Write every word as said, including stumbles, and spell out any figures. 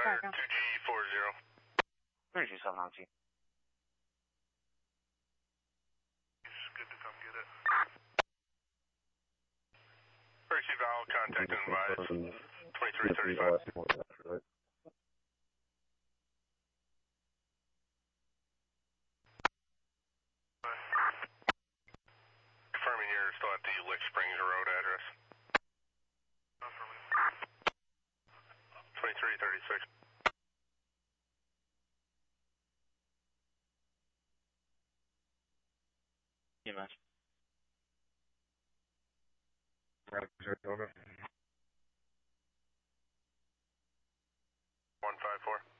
Fire two G four zero. three G seven nineteen. It's good to come get it. Percy Val, contact and advise. twenty-three thirty-five. Confirming you're still at the Lick Springs Road address. twenty-three thirty-six. Yeah, man. one five four.